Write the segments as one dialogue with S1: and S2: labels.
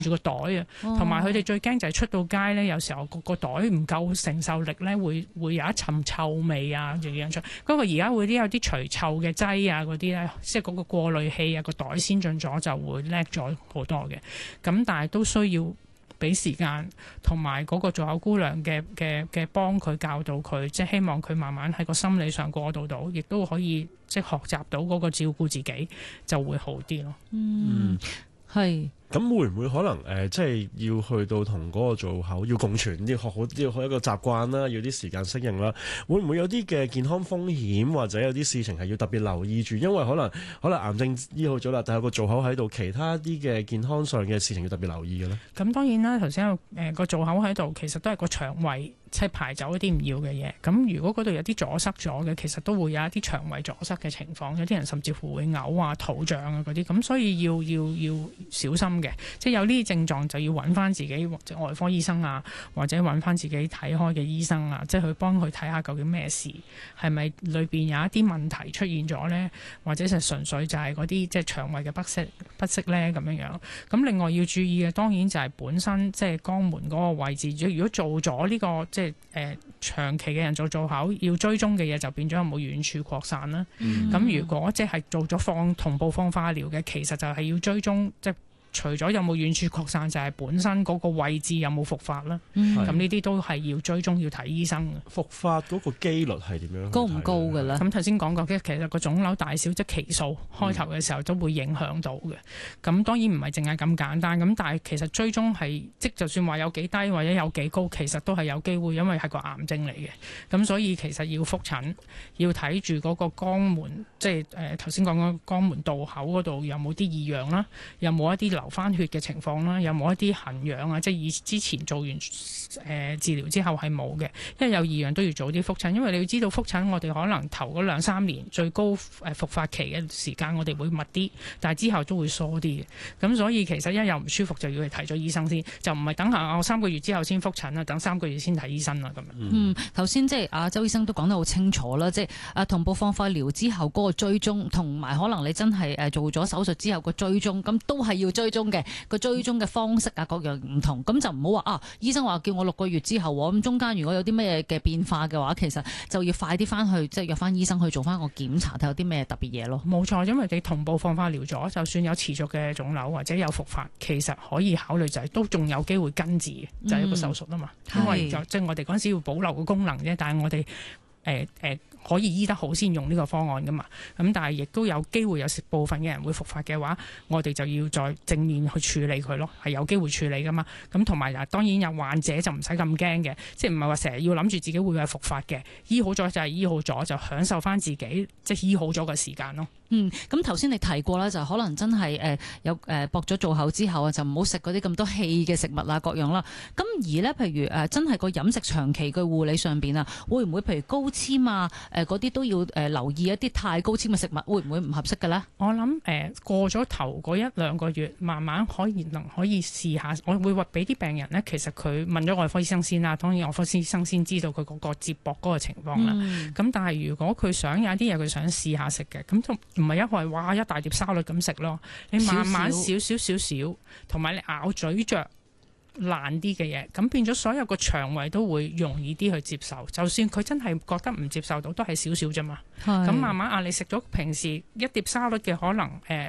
S1: 住個袋啊，同埋佢哋最驚就係出到街咧，有時候個袋唔夠承受力咧，會有一陣臭味啊，樣出。不過而家會有啲除臭嘅劑啊，嗰啲咧，即係嗰個過濾器啊，個袋先進咗就會叻咗好多嘅。咁但係都需要俾時間，同埋嗰個做口姑娘嘅幫佢教導佢，即係希望佢慢慢喺個心理上過渡到，亦都可以即係學習到嗰個照顧自己就會好啲咯。
S2: 係。
S3: 咁會唔會可能即係要去到同嗰個做口要共存，要學好一個習慣啦，要啲時間適應啦。會唔會有啲嘅健康風險，或者有啲事情係要特別留意住？因為可能癌症醫好咗啦，但係有個做口喺度，其他啲嘅健康上嘅事情要特別留意嘅咧。
S1: 咁當然啦，頭先有個做口喺度，其實都係個腸胃即係排走一啲唔要嘅嘢。咁如果嗰度有啲阻塞咗嘅，其實都會有一啲腸胃阻塞嘅情況。有啲人甚至乎會嘔啊、肚脹啊嗰啲。咁所以要小心。即係有呢啲症狀就要揾翻自己或者外科醫生啊，或者揾翻自己睇開嘅醫生啊，即係去幫佢睇下究竟咩事，係咪裏邊有一啲問題出現咗呢？或者係純粹就係嗰啲即係腸胃嘅不適呢？咁樣樣。咁另外要注意嘅當然就係本身即係肛門嗰個位置，如果做咗呢個即係長期嘅人做口要追蹤嘅嘢，就變咗有冇遠處擴散啦。咁如果即係做咗同步放化療嘅，其實就係要追蹤即係。除咗有冇遠處擴散，就係本身嗰個位置有冇復發啦。咁呢啲都係要追蹤，要睇醫生嘅。
S3: 復發嗰個機率係點樣？
S2: 高唔高㗎啦？
S1: 咁頭先講過嘅，其實個腫瘤大小即係期數開頭嘅時候都會影響到嘅。咁當然唔係淨係咁簡單。咁但係其實追蹤係即就算話有幾低或者有幾高，其實都係有機會，因為係個癌症嚟嘅。咁所以其實要覆診，要睇住嗰個肛門，即係頭先講嗰肛門道口嗰度有冇啲異樣啦，有冇一啲流翻血嘅情況啦，有冇一啲痕癢啊？即係之前做完治療之後係冇嘅，因為有異樣都要早啲覆診，因為你要知道覆診我哋可能頭嗰2-3年最高復發期嘅時間我哋會密啲，但係之後都會疏啲嘅。咁所以其實一有唔舒服就要去睇咗醫生先，就唔係等下我3個月之後先覆診啊，等3個月先睇醫生啦咁樣。
S2: 頭先即係阿周醫生都講得好清楚啦，即係同步放化療之後嗰個追蹤，同埋可能你真係做咗手術之後個追蹤，咁都係要追蹤嘅。個追蹤嘅方式啊，各樣唔同，咁就唔好話醫生話叫我6個月之後，咁中間如果有啲咩嘅變化嘅話，其實就要快啲翻去，即係約翻醫生去做翻個檢查，睇有啲咩特別嘢咯。
S1: 冇錯，因為你同步放化療咗，就算有持續嘅腫瘤或者有復發，其實可以考慮就係都仲有機會根治嘅，就係一個手術啊嘛。因為即係我哋嗰陣時要保留個功能啫，但係我哋可以醫得好先用呢個方案噶嘛。咁但係亦都有機會有部分嘅人會復發嘅話，我哋就要再正面去處理佢咯，係有機會處理噶嘛。咁同埋當然有患者就唔使咁驚嘅，即係唔係話成日要諗住自己會係復發嘅，醫好咗就係醫好咗，就享受翻自己即係醫好咗嘅時間咯。
S2: 咁頭先你提過啦，就可能真係有駁咗做口之後啊，就唔好食嗰啲咁多氣嘅食物啊，各樣啦。咁而呢，譬如真係個飲食長期嘅護理上邊啊，會唔會譬如高纖啊嗰啲都要留意一啲太高纖嘅食物，會唔會唔合適嘅呢？
S1: 我諗過咗頭嗰1-2個月，慢慢可以試下。我會話俾啲病人呢，其實佢問咗外科醫生先啦，當然外科醫生先知道佢嗰個接駁嗰個情況啦。咁但係如果佢想有啲嘢佢想試下食嘅，咁就唔係一大碟沙律咁食咯，你慢慢少少，同埋你咬咀嚼爛啲嘅嘢，咁變咗所有個腸胃都會容易啲去接受。就算佢真係覺得唔接受到，都係少少啫嘛。咁慢慢你食咗平時一碟沙律嘅可能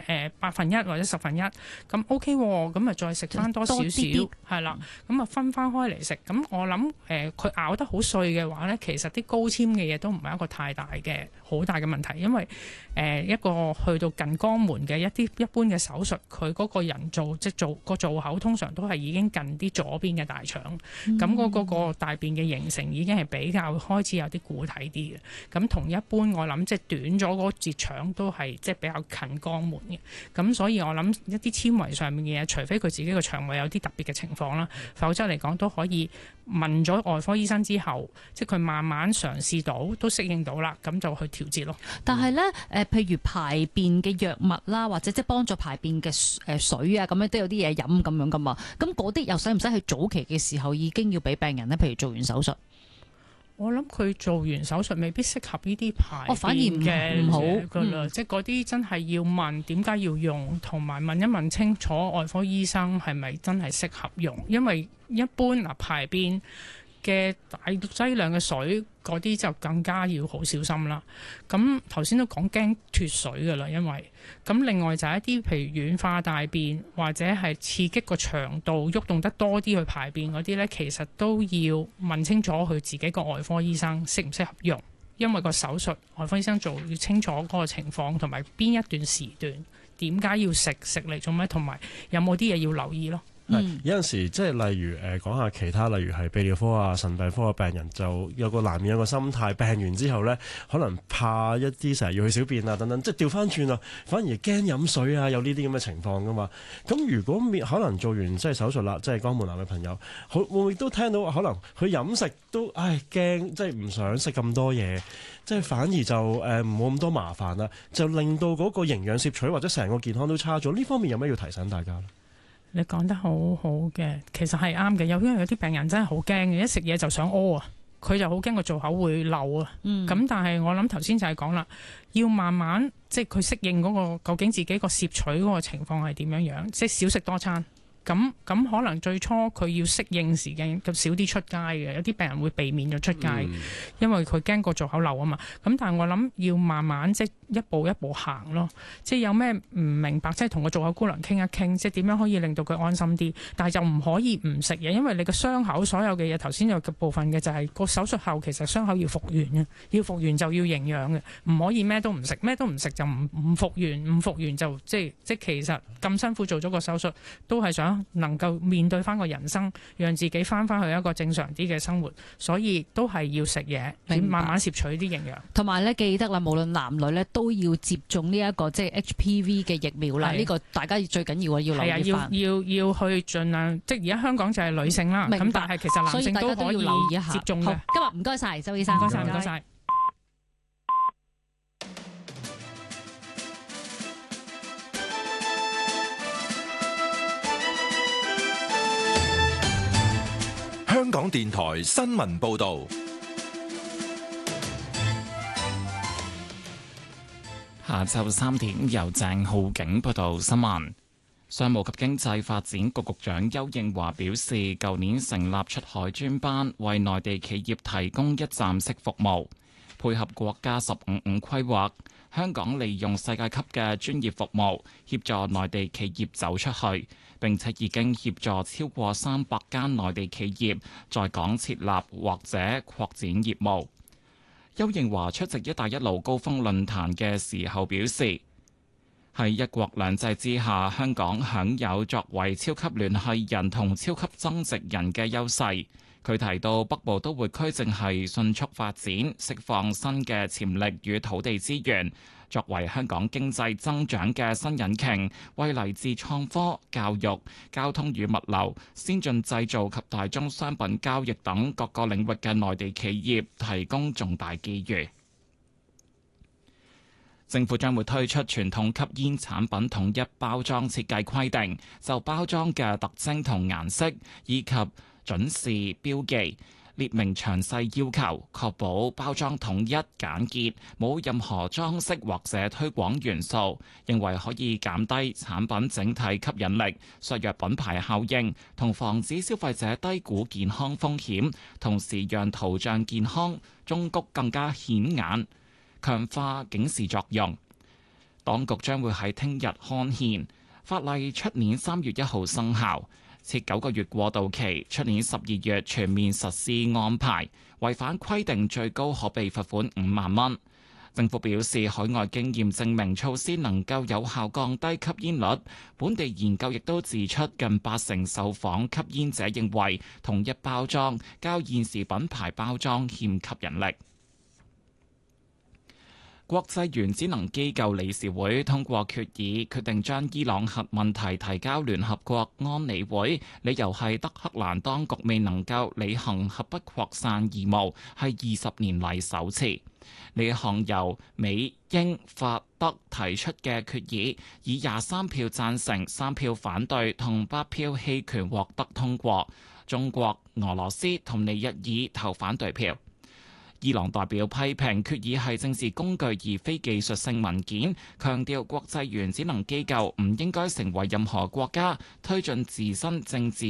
S1: 1/8或者1/10，咁 OK 喎，咁啊再食翻多少少，係啦，咁啊分翻開嚟食。咁我諗佢咬得好碎嘅話呢，其實啲高纖嘅嘢都唔係一個好大嘅問題，因為一個去到近肛門嘅一般嘅手術，佢嗰個人做個造口通常都係已經近啲左邊嘅大腸，咁嗰個大便嘅形成已經係比較開始有啲固體啲嘅。咁同一般我諗即係短咗嗰節腸都係即係比較近肛門嘅。咁所以我諗一啲纖維上面嘅嘢，除非佢自己個腸胃有啲特別嘅情況啦，否則嚟講都可以問咗外科醫生之後，即係佢慢慢嘗試到都適應到啦，咁就去調節咯。
S2: 但係呢，譬如排便嘅藥物啦，或者即係幫助排便嘅水啊，咁樣都有啲嘢飲咁樣噶嘛。咁嗰啲又使唔使喺早期嘅時候已經要俾病人呢？譬如做完手術，
S1: 我諗佢做完手術未必適合呢啲排
S2: 反而
S1: 便嘅
S2: 唔好
S1: 㗎啦，即係嗰啲真係要問點解要用，同埋問一問清楚外科醫生係咪真係適合用，因為一般排便嘅大劑量嘅水嗰啲就更加要好小心啦。咁頭先都講驚脫水㗎啦，因為咁另外就係一啲譬如軟化大便或者係刺激個腸道喐動得多啲去排便嗰啲呢，其實都要問清楚佢自己個外科醫生適唔適合用，因為個手術外科醫生做要清楚嗰個情況同埋邊一段時段點解要食嚟做咩，同埋有冇啲嘢要留意咯。
S3: 有陣時即係例如講下其他，例如係泌尿科啊、腎病科嘅病人，就有個難免有個心態，病完之後呢，可能怕一啲成日要去小便啊等等，即係調翻轉啊，反而驚飲水啊，有呢啲咁嘅情況噶嘛。咁如果可能做完即係手術啦，即係肛門癌嘅朋友，會唔會都聽到可能佢飲食都驚，即係唔想食咁多嘢，即係反而就冇咁多麻煩啦，就令到嗰個營養攝取或者成個健康都差咗。呢方面有咩要提醒大家呢？
S1: 你講得好好嘅，其實係啱嘅。因為有啲病人真係好驚嘅，一食嘢就想屙啊，佢就好驚個造口會漏啊。咁但係我諗頭先就係講啦，要慢慢即係佢適應嗰個究竟自己個攝取嗰個情況係點樣樣，即係少食多餐。咁可能最初佢要適應時間就少啲出街嘅，有啲病人會避免咗出街，因為佢驚個造口漏啊嘛。咁但係我諗要慢慢即係一步一步行咯，即係有咩唔明白，即係同個造口姑娘傾一傾，即係點樣可以令到佢安心啲。但係就唔可以唔食嘢，因為你個傷口所有嘅嘢頭先有部分嘅就係個手術後其實傷口要復原嘅，要復原就要營養嘅，唔可以咩都唔食，咩都唔食就唔復原，唔復原就即其實咁辛苦做咗個手術，都係想能夠面對翻個人生，讓自己翻去一個正常啲嘅生活，所以都係要食嘢，慢慢攝取啲營養。
S2: 同埋咧，記得啦，無論男女咧都要接種呢一個即係 HPV 嘅疫苗啦。呢個大家最緊要要留意翻。
S1: 要去盡量，即係而家香港就係女性啦，咁但係其實男性都可以留意一下接種嘅。
S2: 今日唔該晒周醫生，
S1: 唔該晒。
S4: 香港電台新聞報導，
S5: 下晝3點由鄭浩景報道新聞。商務及經濟發展局局長邱應華表示，舊年成立出海專班，為內地企業提供一站式服務，配合國家15+5規劃，香港利用世界級嘅專業服務協助內地企業走出去。並且已經協助超過300間內地企業在港設立或者擴展業務。邱應華出席一帶一路高峰論壇嘅時候表示，喺一國兩制之下，香港享有作為超級聯繫人同超級增值人嘅優勢。佢提到北部都會區正係迅速發展，釋放新嘅潛力與土地資源，作為香港經濟增長嘅新引擎，為嚟自創科、教育、交通與物流、先進製造及大宗商品交易等各個領域嘅內地企業提供重大機遇。政府將會推出傳統吸煙產品統一包裝設計規定，就包裝嘅特徵同顏色以及準視標記列明詳細要求，確保包裝統一簡潔，冇任何裝飾或者推廣元素，認為可以減低產品整體吸引力，削弱品牌效應，同防止消費者低估健康風險，同時讓圖像健康忠告更加顯眼，強化警示作用。當局將會喺聽日刊憲，法例出年3月1號生效。設9個月過渡期，出年12月全面實施安排。違反規定最高可被罰款5萬蚊。政府表示，海外經驗證明措施能夠有效降低吸煙率。本地研究亦都指出，近80%受訪吸煙者認為統一包裝較現時品牌包裝欠吸引力。國際原子能機構理事會通過決議，決定將伊朗核問題提交聯合國安理會，理由係德黑蘭當局未能夠履行核不擴散義務，係20年嚟首次。呢一項由美、英、法、德提出嘅決議，以23票贊成、3票反對同8票棄權獲得通過。中國、俄羅斯同尼日爾投反對票。 伊朗代表批評決議係政治工具而非技術性文件，強調國際原子能機構唔應該成為任何國家推進自身政治